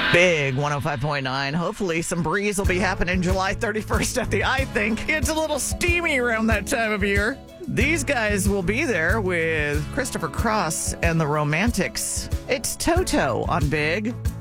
Big 105.9. Hopefully some breeze will be happening July 31st at the I Think. It's a little steamy around that time of year. These guys will be there with Christopher Cross and the Romantics. It's Toto on Big